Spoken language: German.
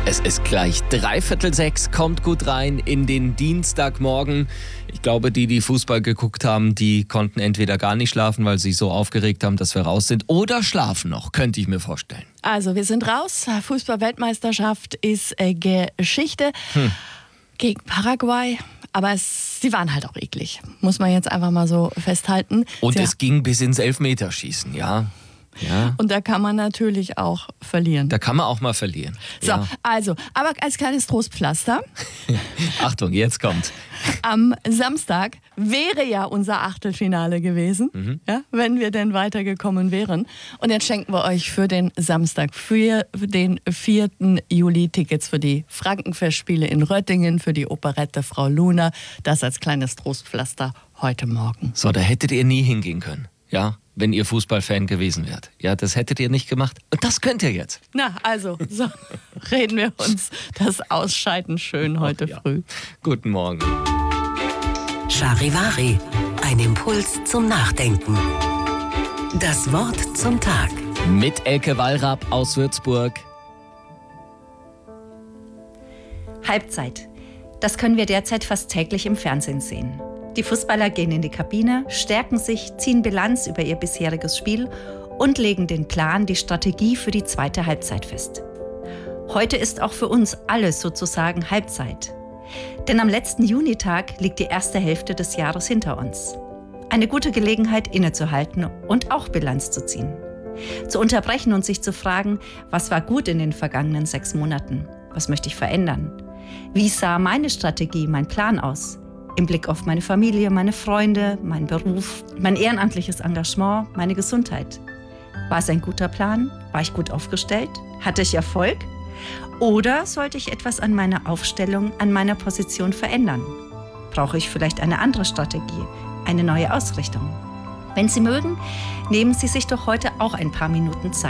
Es ist gleich 5:45, kommt gut rein in den Dienstagmorgen. Ich glaube, die Fußball geguckt haben, die konnten entweder gar nicht schlafen, weil sie so aufgeregt haben, dass wir raus sind, oder schlafen noch, könnte ich mir vorstellen. Also, wir sind raus. Fußball-Weltmeisterschaft ist Geschichte gegen Paraguay. Aber sie waren halt auch eklig, muss man jetzt einfach mal so festhalten. Und es ging bis ins Elfmeterschießen, ja. Ja. Und da kann man natürlich auch verlieren. Da kann man auch mal verlieren. So, Ja. also, aber als kleines Trostpflaster. Achtung, jetzt kommt. Am Samstag wäre ja unser Achtelfinale gewesen, ja, wenn wir denn weitergekommen wären. Und jetzt schenken wir euch für den Samstag, für den 4. Juli Tickets für die Frankenfestspiele in Röttingen, für die Operette Frau Luna. Das als kleines Trostpflaster heute Morgen. So, da hättet ihr nie hingehen können, ja, wenn ihr Fußballfan gewesen wärt. Ja, das hättet ihr nicht gemacht. Und das könnt ihr jetzt. Na, also, so reden wir uns das Ausscheiden schön heute früh. Guten Morgen. Charivari, ein Impuls zum Nachdenken. Das Wort zum Tag. Mit Elke Wallrapp aus Würzburg. Halbzeit. Das können wir derzeit fast täglich im Fernsehen sehen. Die Fußballer gehen in die Kabine, stärken sich, ziehen Bilanz über ihr bisheriges Spiel und legen den Plan, die Strategie für die zweite Halbzeit fest. Heute ist auch für uns alles sozusagen Halbzeit. Denn am letzten Junitag liegt die erste Hälfte des Jahres hinter uns. Eine gute Gelegenheit, innezuhalten und auch Bilanz zu ziehen. Zu unterbrechen und sich zu fragen, was war gut in den vergangenen 6 Monaten? Was möchte ich verändern? Wie sah meine Strategie, mein Plan aus? Im Blick auf meine Familie, meine Freunde, meinen Beruf, mein ehrenamtliches Engagement, meine Gesundheit. War es ein guter Plan? War ich gut aufgestellt? Hatte ich Erfolg? Oder sollte ich etwas an meiner Aufstellung, an meiner Position verändern? Brauche ich vielleicht eine andere Strategie, eine neue Ausrichtung? Wenn Sie mögen, nehmen Sie sich doch heute auch ein paar Minuten Zeit.